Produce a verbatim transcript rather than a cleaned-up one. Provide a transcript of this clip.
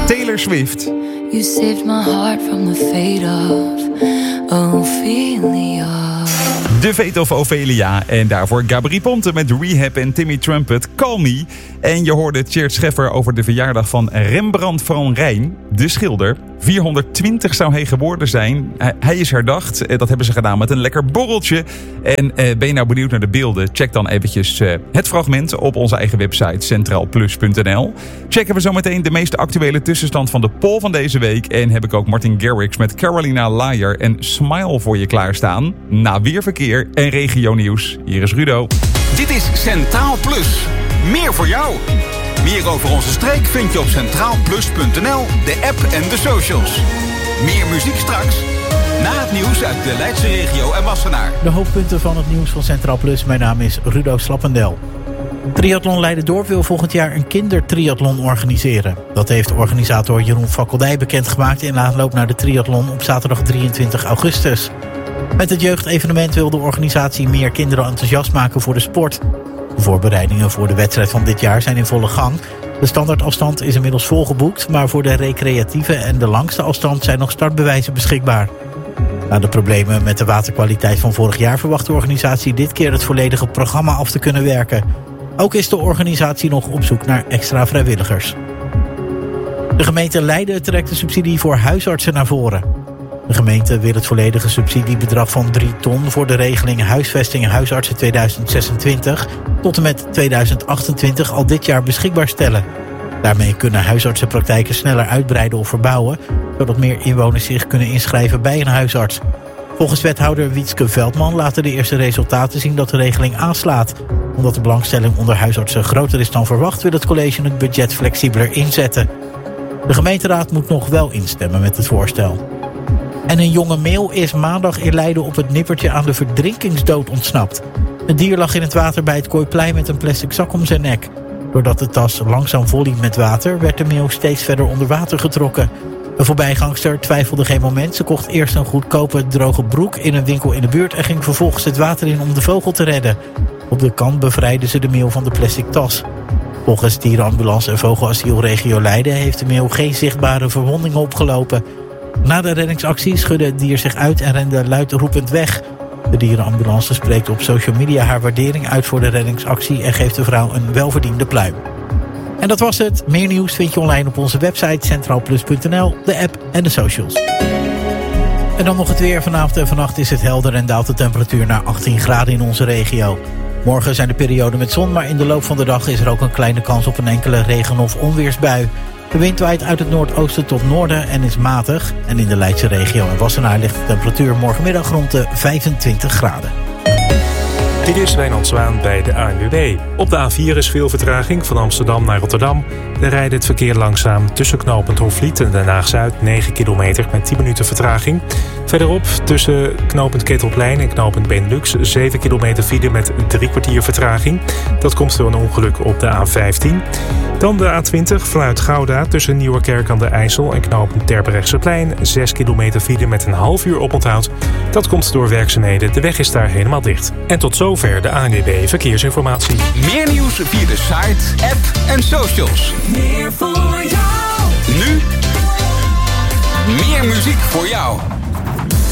Taylor Swift. You saved my heart from the fate of Ophelia. De Fate of Ophelia. En daarvoor Gabri Ponte met Rehab en Timmy Trumpet, Call Me. En je hoorde Tjeerd Scheffer over de verjaardag van Rembrandt van Rijn, de schilder. vierhonderdtwintig zou hij geworden zijn. Hij is herdacht. Dat hebben ze gedaan met een lekker borreltje. En eh, ben je nou benieuwd naar de beelden? Check dan eventjes eh, het fragment op onze eigen website centraal plus punt n l. Checken we zometeen de meest actuele tussenstand van de poll van deze week. En heb ik ook Martin Garrix met Carolina Liar en Smile voor je klaarstaan. Na weer verkeer en regionieuws. Hier is Rudo. Dit is Centraal Plus. Meer voor jou. Meer over onze streek vind je op centraal plus punt n l, de app en de socials. Meer muziek straks. Na het nieuws uit de Leidse regio en Wassenaar. De hoofdpunten van het nieuws van Centraal Plus. Mijn naam is Rudo Slappendel. Triathlon Leiden-Dorp wil volgend jaar een kindertriathlon organiseren. Dat heeft organisator Jeroen Fakkeldij bekendgemaakt in aanloop naar de triathlon op zaterdag drieëntwintig augustus. Met het jeugdevenement wil de organisatie meer kinderen enthousiast maken voor de sport. De voorbereidingen voor de wedstrijd van dit jaar zijn in volle gang. De standaardafstand is inmiddels volgeboekt, maar voor de recreatieve en de langste afstand zijn nog startbewijzen beschikbaar. Na de problemen met de waterkwaliteit van vorig jaar verwacht de organisatie dit keer het volledige programma af te kunnen werken. Ook is de organisatie nog op zoek naar extra vrijwilligers. De gemeente Leiden trekt de subsidie voor huisartsen naar voren. De gemeente wil het volledige subsidiebedrag van drie ton voor de regeling huisvesting huisartsen tweeduizend zesentwintig tot en met tweeduizend achtentwintig al dit jaar beschikbaar stellen. Daarmee kunnen huisartsenpraktijken sneller uitbreiden of verbouwen, zodat meer inwoners zich kunnen inschrijven bij een huisarts. Volgens wethouder Wietske Veldman laten de eerste resultaten zien dat de regeling aanslaat. Omdat de belangstelling onder huisartsen groter is dan verwacht, wil het college het budget flexibeler inzetten. De gemeenteraad moet nog wel instemmen met het voorstel. En een jonge meel is maandag in Leiden op het nippertje aan de verdrinkingsdood ontsnapt. Het dier lag in het water bij het Kooiplein met een plastic zak om zijn nek. Doordat de tas langzaam volliep met water, werd de meel steeds verder onder water getrokken. Een voorbijgangster twijfelde geen moment. Ze kocht eerst een goedkope droge broek in een winkel in de buurt en ging vervolgens het water in om de vogel te redden. Op de kant bevrijdde ze de meel van de plastic tas. Volgens dierenambulance en vogelasiel regio Leiden heeft de meel geen zichtbare verwondingen opgelopen. Na de reddingsactie schudde het dier zich uit en rende luidroepend weg. De dierenambulance spreekt op social media haar waardering uit voor de reddingsactie en geeft de vrouw een welverdiende pluim. En dat was het. Meer nieuws vind je online op onze website centraal plus punt n l, de app en de socials. En dan nog het weer. Vanavond en vannacht is het helder en daalt de temperatuur naar achttien graden in onze regio. Morgen zijn de perioden met zon, maar in de loop van de dag is er ook een kleine kans op een enkele regen- of onweersbui. De wind waait uit het noordoosten tot noorden en is matig. En in de Leidse regio en Wassenaar ligt de temperatuur morgenmiddag rond de vijfentwintig graden. Dit is Wijnand Zwaan bij de A N W B. Op de A vier is veel vertraging van Amsterdam naar Rotterdam. Daar rijdt het verkeer langzaam tussen knooppunt Hofvliet en Den Haag-Zuid negen kilometer met tien minuten vertraging. Verderop tussen knooppunt Ketelplein en knooppunt Benelux zeven kilometer file met drie kwartier vertraging. Dat komt door een ongeluk op de A vijftien. Dan de A twintig vanuit Gouda tussen Nieuwerkerk aan de IJssel en knooppunt Terbrechtseplein zes kilometer file met een half uur oponthoud. Dat komt door werkzaamheden. De weg is daar helemaal dicht. En tot zover de A N W B Verkeersinformatie. Meer nieuws via de site, app en socials. Meer voor jou. Nu meer muziek voor jou.